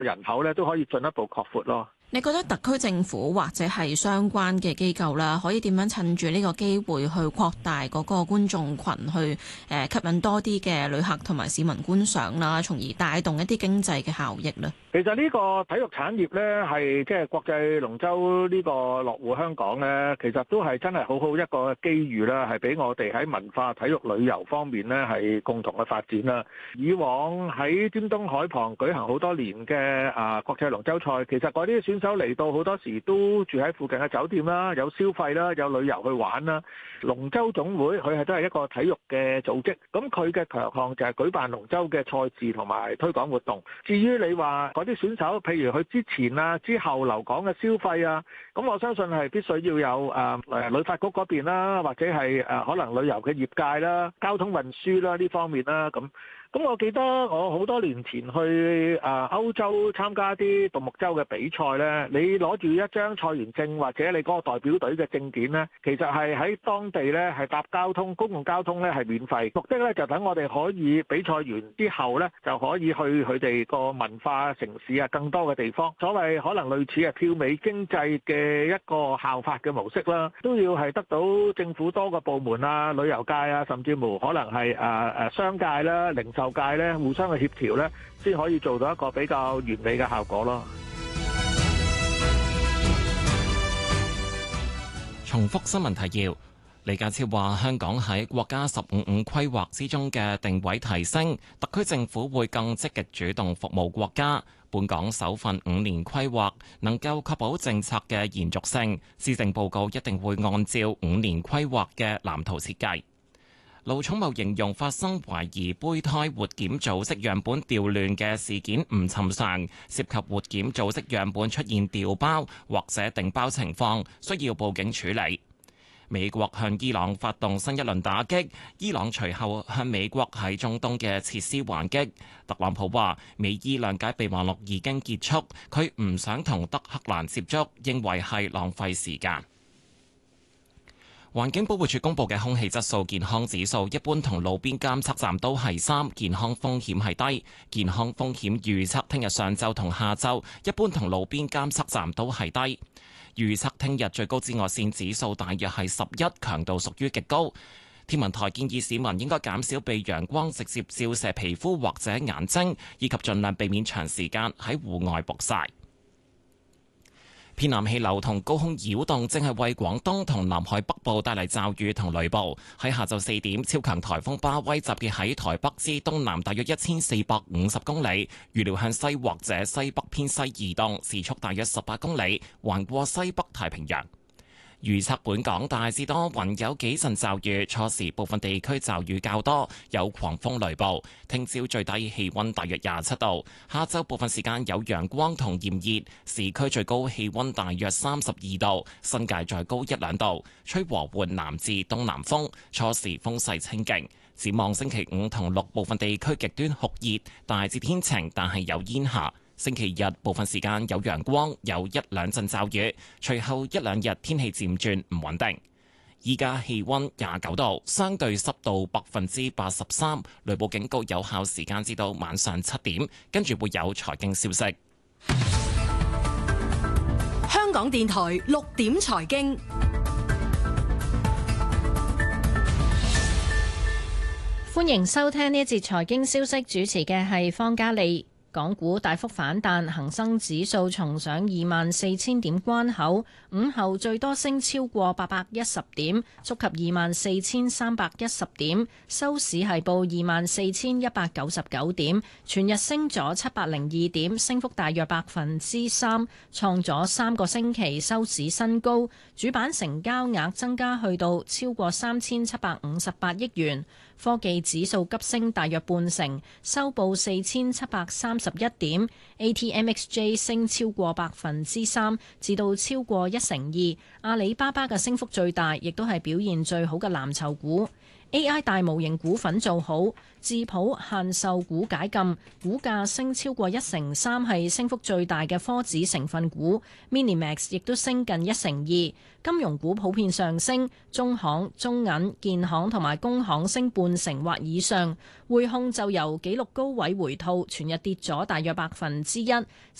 人口咧都可以進一步擴闊咯。 你覺得特區政府或者係相關嘅機構啦，可以點樣趁住呢個機會去擴大嗰個觀眾群，去吸引多啲嘅旅客同埋市民觀賞啦，從而帶動一啲經濟嘅效益呢？ 其實呢個體育產業呢，係即係國際龍舟呢個落戶香港呢，其實都係真係好好一個機遇啦，係俾我哋喺文化、體育、旅遊方面呢係共同嘅發展啦。以往喺尖東海旁舉行好多年嘅國際龍舟賽，其實嗰啲選手嚟到好多時都住喺附近嘅酒店啦，有消費啦，有旅遊去玩啦。龍舟總會佢係都係一個體育嘅組織，咁佢嘅強項就係舉辦龍舟嘅賽事同埋推廣活動。至於你話嗰啲選手，譬如佢之前啊、之後留港嘅消費啊，咁我相信係必須要有旅發局嗰邊啦，或者係可能旅遊嘅業界啦、交通運輸啦呢方面啦咁。咁我記得我好多年前去歐洲參加啲獨木舟嘅比賽呢，你攞住一張賽員證或者你嗰個代表隊嘅證件呢，其實係喺當地呢係搭公共交通呢係免費，目的呢就等我哋可以比賽完之後呢，就可以去佢哋個文化城市啊更多嘅地方，所謂可能類似係票美經濟嘅一個效法嘅模式啦，都要係得到政府多個部門啊、旅遊界啊，甚至乎可能係商界啦、零售界咧互相嘅協調咧，先可以做到一個比較完美嘅效果咯。 重複新聞提要，李家超話香港喺國家15+5規劃之中嘅定位提升，特區政府會更積極主動服務國家。本港首份5年規劃能夠確保政策嘅延續性，施政報告一定會按照5年規劃嘅藍圖設計。盧寵茂形容發生懷疑胚胎活檢組織樣本調亂嘅事件唔尋常，涉及活檢組織樣本出現調包或者訂包情況，需要報警處理。美國向伊朗發動新一輪打擊，伊朗隨後向美國喺中東嘅設施還擊。特朗普話美伊諒解備忘錄已經結束，佢唔想同德黑蘭接觸，認為係浪費時間。環境保護署公布嘅空氣質素健康指數，一般同路邊監測站都係3，健康風險係低。健康風險預測聽日上晝同下晝，一般同路邊監測站都係低。預測聽日最高紫外線指數大約係11，強度屬於極高。天文台建議市民應該減少被陽光直接照射皮膚或者眼睛，以及盡量避免長時間喺戶外曝曬。偏南氣流同高空擾動正係為廣東同南海北部帶嚟驟雨同雷暴。喺下晝4點，超強颱風巴威集結喺台北之東南大約1450公里，預料向西或者西北偏西移動，時速大約18公里，橫過西北太平洋。預測本港大致多雲，有幾陣驟雨，初時部分地區驟雨較多，有狂風雷暴。聽朝最低氣溫大約27度，下晝部分時間有陽光同炎熱，市區最高氣溫大約32度，新界再高1-2度，吹和緩南至東南風，初時風勢清勁。展望星期5同6部分地區極端酷熱，大致天晴，但係有煙霞。星期日部分時間有陽光，有1-2陣驟雨，隨後1-2日天氣漸轉唔穩定。依家氣溫29度，相對濕度83%，雷暴警告有效時間至到晚上7點，跟住會有財經消息。 香港電台6點財經， 歡迎收聽呢一節財經消息，主持嘅係方嘉利。港股大幅反彈，恒生指數重上24,000點關口，午後最多升超過810點，觸及24,310點，收市係報24,199點，全日升咗702點，升幅大約3%，創咗3個星期收市新高。主板成交額增加去到超過3,758億元。科技指數急升大約半成，收報4,731點。ATMXJ 升超過3%，至到超過1成2。阿里巴巴嘅升幅最大，亦都係表現最好嘅藍籌股。 AI 大模型股份做好，智譜限售股解禁，股價升超過13%，係升幅最大嘅科指成分股。Minimax 亦都升近2%，金融股普遍上升，中行、中銀、建行同埋工行升半成或以上，匯控就由紀錄高位回吐，全日跌咗大約1%。